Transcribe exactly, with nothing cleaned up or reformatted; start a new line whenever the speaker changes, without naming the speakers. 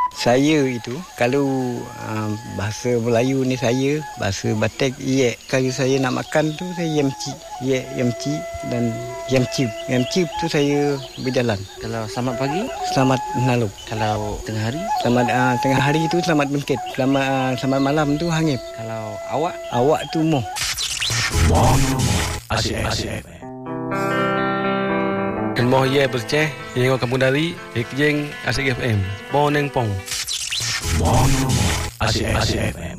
Saya itu kalau uh, bahasa Melayu ni saya, bahasa Batak ye, kalau saya nak makan tu saya yamci, ye yamci dan yamci. Yamci tu saya berjalan.
Kalau selamat pagi,
selamat naluk.
Kalau tengah hari,
selamat uh, tengah hari tu selamat bengket. Selamat uh, selamat malam tu hangip.
Kalau awak,
awak tu moh.
Asyik Asyik F M.
Kemoh ye berceh, yang kampung dari, ikjeng Asyik F M. Boneng pong.
Asyik Asyik F M.